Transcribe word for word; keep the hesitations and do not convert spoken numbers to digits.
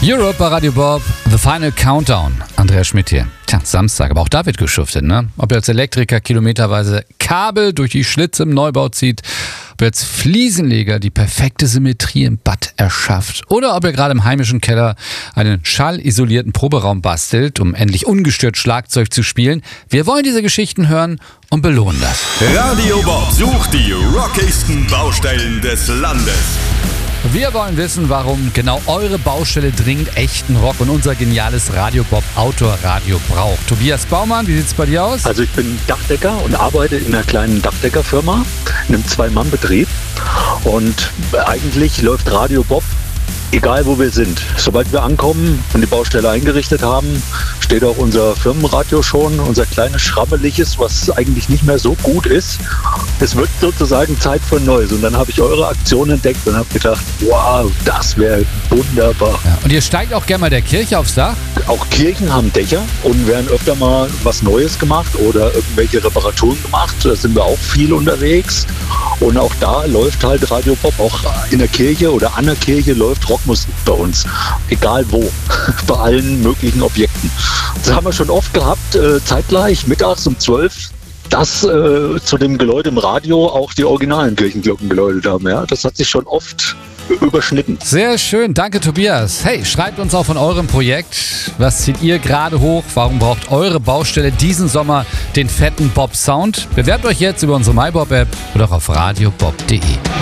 Europe bei Radio Bob, The Final Countdown. Andreas Schmidt hier. Tja, Samstag, aber auch da wird geschuftet, ne? Ob ihr als Elektriker kilometerweise Kabel durch die Schlitze im Neubau zieht, ob ihr als Fliesenleger die perfekte Symmetrie im Bad erschafft oder ob ihr gerade im heimischen Keller einen schallisolierten Proberaum bastelt, um endlich ungestört Schlagzeug zu spielen. Wir wollen diese Geschichten hören und belohnen das. Radio Bob sucht die rockigsten Baustellen des Landes. Wir wollen wissen, warum genau eure Baustelle dringend echten Rock und unser geniales Radio Bob Outdoor-Radio braucht. Tobias Baumann, wie sieht's bei dir aus? Also ich bin Dachdecker und arbeite in einer kleinen Dachdeckerfirma, in einem Zwei-Mann-Betrieb. Und eigentlich läuft Radio Bob, egal wo wir sind. Sobald wir ankommen und die Baustelle eingerichtet haben, steht auch unser Firmenradio schon, unser kleines Schrammeliges, was eigentlich nicht mehr so gut ist. Es wird sozusagen Zeit für Neues. Und dann habe ich eure Aktion entdeckt und habe gedacht, wow, das wäre wunderbar. Ja, und ihr steigt auch gerne mal der Kirche aufs Dach? Auch Kirchen haben Dächer und werden öfter mal was Neues gemacht oder irgendwelche Reparaturen gemacht. Da sind wir auch viel unterwegs. Und auch da läuft halt Radio Bob. Auch in der Kirche oder an der Kirche läuft Rockmusik bei uns. Egal wo. Bei allen möglichen Objekten. Das haben wir schon oft gehabt, äh, zeitgleich, mittags um zwölf, dass äh, zu dem Geläut im Radio auch die originalen Kirchenglocken geläutet haben. Ja? Das hat sich schon oft überschnitten. Sehr schön, danke Tobias. Hey, schreibt uns auch von eurem Projekt. Was zieht ihr gerade hoch? Warum braucht eure Baustelle diesen Sommer den fetten Bob-Sound? Bewerbt euch jetzt über unsere MyBob-App oder auch auf radiobob punkt de.